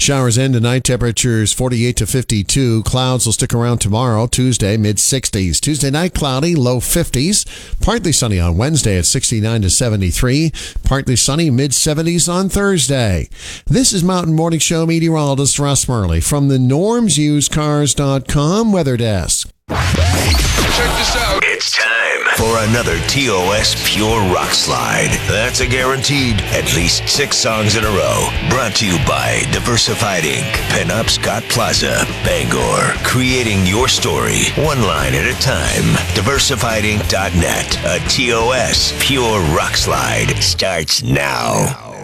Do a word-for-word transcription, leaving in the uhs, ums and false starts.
Showers in tonight, temperatures forty-eight to fifty-two. Clouds will stick around tomorrow, Tuesday, mid-sixties. Tuesday night, cloudy, low fifties. Partly sunny on Wednesday at sixty-nine to seventy-three. Partly sunny, mid-seventies on Thursday. This is Mountain Morning Show meteorologist Russ Murley from the norms used cars dot com weather desk. Check this out. It's time for another T O S Pure Rock Slide. That's a guaranteed at least six songs in a row. Brought to you by Diversified Incorporated. Pinup Scott Plaza, Bangor. Creating your story, one line at a time. diversified inc dot net. A T O S Pure Rock Slide starts now.